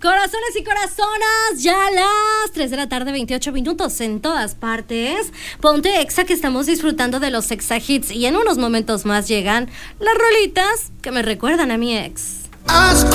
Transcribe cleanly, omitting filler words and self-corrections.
Corazones y corazonas, ya las 3 de la tarde, 28 minutos en todas partes. Ponte Exa, que estamos disfrutando de los Exa Hits y en unos momentos más llegan las rolitas que me recuerdan a mi ex.